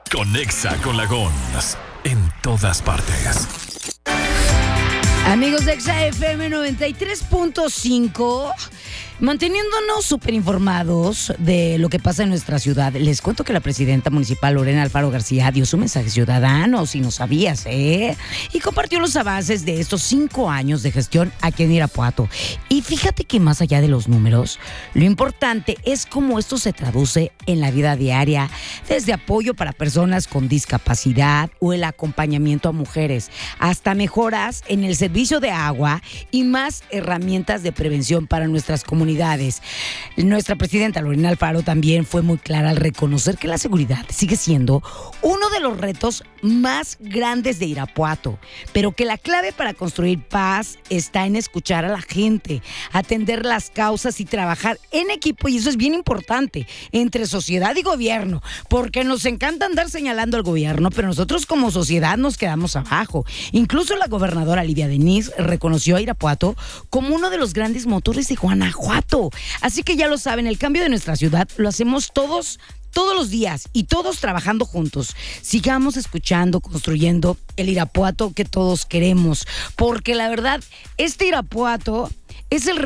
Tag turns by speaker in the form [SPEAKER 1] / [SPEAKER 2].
[SPEAKER 1] Conexa con la Gons en todas partes.
[SPEAKER 2] Amigos de Exa FM 93.5, manteniéndonos súper informados de lo que pasa en nuestra ciudad, les cuento que la presidenta municipal Lorena Alfaro García dio su mensaje ciudadano, si no sabías, y compartió los avances de estos 5 años de gestión aquí en Irapuato. Y fíjate que más allá de los números, lo importante es cómo esto se traduce en la vida diaria, desde apoyo para personas con discapacidad o el acompañamiento a mujeres, hasta mejoras en el servicio de agua y más herramientas de prevención para nuestras comunidades. Nuestra presidenta Lorena Alfaro también fue muy clara al reconocer que la seguridad sigue siendo uno de los retos más grandes de Irapuato, pero que la clave para construir paz está en escuchar a la gente, atender las causas y trabajar en equipo, y eso es bien importante, entre sociedad y gobierno, porque nos encanta andar señalando al gobierno, pero nosotros como sociedad nos quedamos abajo. Incluso la gobernadora Livia Denis reconoció a Irapuato como uno de los grandes motores de Guanajuato. Así que ya lo saben, el cambio de nuestra ciudad lo hacemos todos los días y todos trabajando juntos. Sigamos escuchando, construyendo el Irapuato que todos queremos, porque la verdad, este Irapuato es el